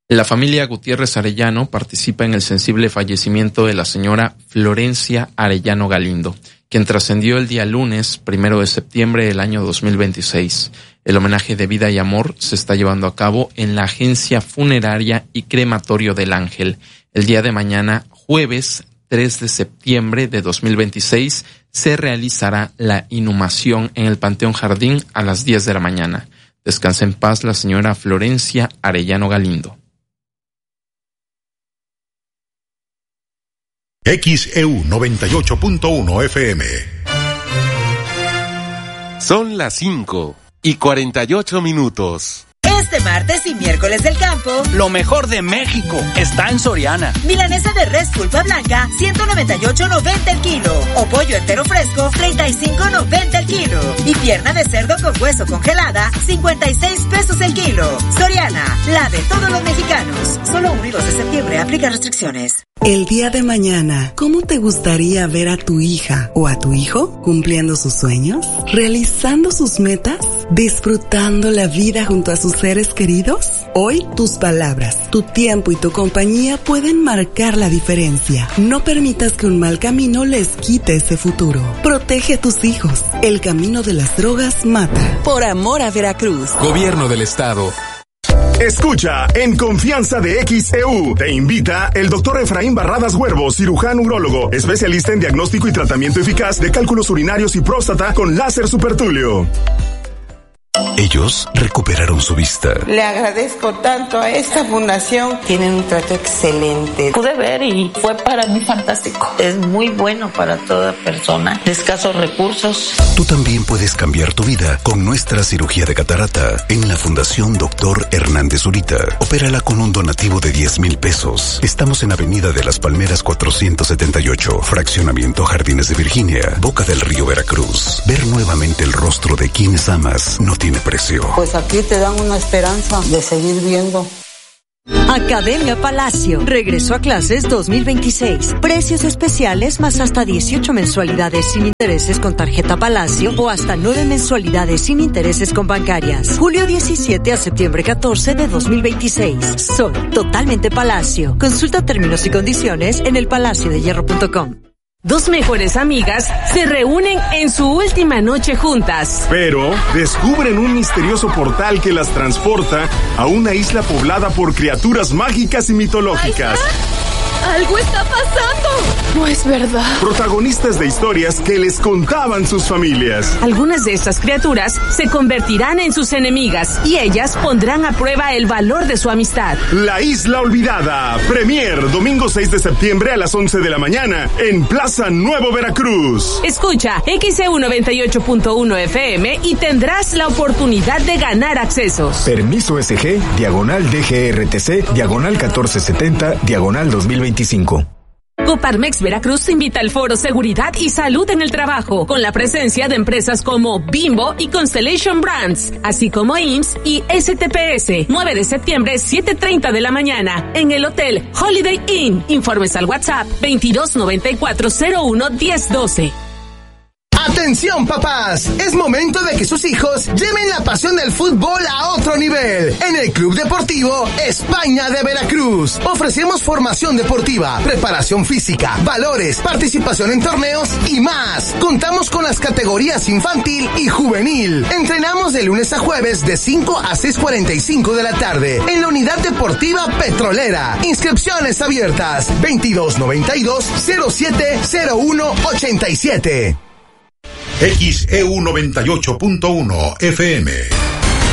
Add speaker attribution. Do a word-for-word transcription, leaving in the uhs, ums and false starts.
Speaker 1: La familia Gutiérrez Arellano participa en el sensible fallecimiento de la señora Florencia Arellano Galindo, quien trascendió el día lunes, primero de septiembre del año dos mil veintiséis. El homenaje de vida y amor se está llevando a cabo en la Agencia Funeraria y Crematorio del Ángel. El día de mañana, jueves tres de septiembre de dos mil veintiséis, se realizará la inhumación en el Panteón Jardín a las diez de la mañana. Descanse en paz la señora Florencia Arellano Galindo.
Speaker 2: X E U noventa y ocho punto uno F M.
Speaker 3: Son las cinco y cuarenta y ocho minutos.
Speaker 4: Este martes y miércoles del campo,
Speaker 5: lo mejor de México está en Soriana.
Speaker 4: Milanesa de res pulpa blanca, ciento noventa y ocho noventa el kilo. O pollo entero fresco, treinta y cinco noventa el kilo. Y pierna de cerdo con hueso congelada, cincuenta y seis pesos el kilo. Soriana, la de todos los mexicanos. Solo uno y dos de septiembre, aplica restricciones.
Speaker 6: El día de mañana, ¿cómo te gustaría ver a tu hija o a tu hijo cumpliendo sus sueños? ¿Realizando sus metas? ¿Disfrutando la vida junto a sus seres queridos? Hoy, tus palabras, tu tiempo y tu compañía pueden marcar la diferencia. No permitas que un mal camino les quite ese futuro. Protege a tus hijos. El camino de las drogas mata. Por amor a Veracruz.
Speaker 7: Gobierno del Estado.
Speaker 8: Escucha, en Confianza de X E U, te invita el doctor Efraín Barradas Huervo, cirujano urólogo, especialista en diagnóstico y tratamiento eficaz de cálculos urinarios y próstata con láser supertulio.
Speaker 9: Ellos recuperaron su vista.
Speaker 10: Le agradezco tanto a esta fundación. Tienen un trato excelente.
Speaker 11: Pude ver y fue para mí fantástico. Es muy bueno para toda persona de escasos recursos.
Speaker 9: Tú también puedes cambiar tu vida con nuestra cirugía de catarata en la Fundación Doctor Hernández Zurita. Opérala con un donativo de diez mil pesos. Estamos en Avenida de las Palmeras cuatrocientos setenta y ocho, Fraccionamiento Jardines de Virginia, Boca del Río, Veracruz. Ver nuevamente el rostro de quienes amas no tiene precio.
Speaker 10: Pues aquí te dan una esperanza de seguir viendo.
Speaker 12: Academia Palacio regresó a clases dos mil veintiséis. Precios especiales más hasta dieciocho mensualidades sin intereses con tarjeta Palacio o hasta nueve mensualidades sin intereses con bancarias. Julio diecisiete a septiembre catorce de dos mil veintiséis. Son totalmente Palacio. Consulta términos y condiciones en el palacio de hierro punto com.
Speaker 13: Dos mejores amigas se reúnen en su última noche juntas.
Speaker 8: Pero descubren un misterioso portal que las transporta a una isla poblada por criaturas mágicas y mitológicas.
Speaker 13: ¡Algo está pasando! No es verdad.
Speaker 8: Protagonistas de historias que les contaban sus familias.
Speaker 13: Algunas de estas criaturas se convertirán en sus enemigas y ellas pondrán a prueba el valor de su amistad.
Speaker 8: La Isla Olvidada. Premier, domingo seis de septiembre a las once de la mañana en Plaza Nuevo Veracruz.
Speaker 13: Escucha X E U noventa y ocho punto uno F M y tendrás la oportunidad de ganar accesos.
Speaker 14: Permiso S G, diagonal D G R T C, diagonal catorce setenta, diagonal dos mil veinticinco.
Speaker 13: Coparmex Veracruz invita al Foro Seguridad y Salud en el Trabajo, con la presencia de empresas como Bimbo y Constellation Brands, así como I M S S y S T P S. nueve de septiembre, siete treinta de la mañana, en el Hotel Holiday Inn. Informes al WhatsApp veintidós noventa y cuatro cero uno diez doce.
Speaker 15: ¡Atención, papás! Es momento de que sus hijos lleven la pasión del fútbol a otro nivel. En el Club Deportivo España de Veracruz ofrecemos formación deportiva, preparación física, valores, participación en torneos y más. Contamos con las categorías infantil y juvenil. Entrenamos de lunes a jueves de cinco a seis cuarenta y cinco de la tarde en la Unidad Deportiva Petrolera. Inscripciones abiertas veintidós noventa y dos cero siete cero uno ochenta y siete.
Speaker 2: X E U noventa y ocho punto uno F M.